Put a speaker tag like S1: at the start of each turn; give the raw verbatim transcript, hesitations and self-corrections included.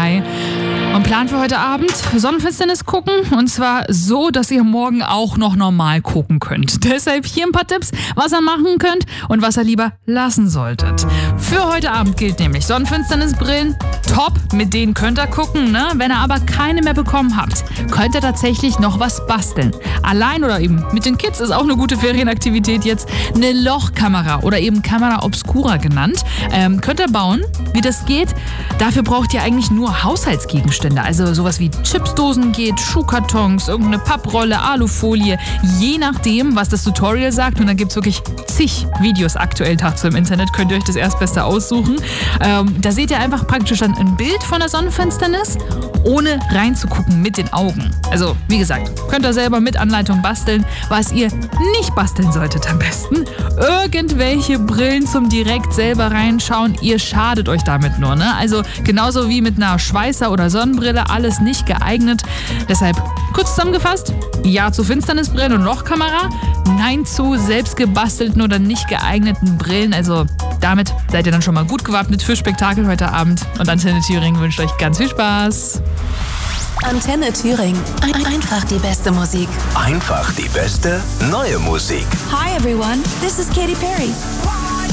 S1: drei. Und Plan für heute Abend, Sonnenfinsternis gucken, und zwar so, dass ihr morgen auch noch normal gucken könnt. Deshalb hier ein paar Tipps, was ihr machen könnt und was ihr lieber lassen solltet. Für heute Abend gilt nämlich Sonnenfinsternisbrillen, top, mit denen könnt ihr gucken, ne? Wenn ihr aber keine mehr bekommen habt, könnt ihr tatsächlich noch was basteln. Allein oder eben mit den Kids ist auch eine gute Ferienaktivität jetzt, eine Lochkamera oder eben Camera Obscura genannt. Ähm, könnt ihr bauen. Wie das geht, dafür braucht ihr eigentlich nur Haushaltsgegenstände. Also sowas wie Chipsdosen geht, Schuhkartons, irgendeine Papprolle, Alufolie, je nachdem, was das Tutorial sagt. Und da gibt es wirklich zig Videos aktuell dazu im Internet, könnt ihr euch das Erstbeste aussuchen. Ähm, da seht ihr einfach praktisch dann ein Bild von der Sonnenfinsternis, ohne reinzugucken mit den Augen. Also wie gesagt, könnt ihr selber mit Anleitung basteln. Was ihr nicht basteln solltet am besten, irgendwelche Brillen zum direkt selber reinschauen. Ihr schadet euch damit nur, ne? Also genauso wie mit einer Schweißer- oder Sonnenbrille, alles nicht geeignet. Deshalb kurz zusammengefasst, ja zu Finsternisbrillen und Lochkamera, nein zu selbst gebastelten oder nicht geeigneten Brillen. Also damit seid ihr dann schon mal gut gewappnet für Spektakel heute Abend. Und Antenne Thüringen wünscht euch ganz viel Spaß.
S2: Antenne Thüringen. Ein- Einfach die beste Musik.
S3: Einfach die beste neue Musik.
S2: Hi everyone, this is Katy Perry.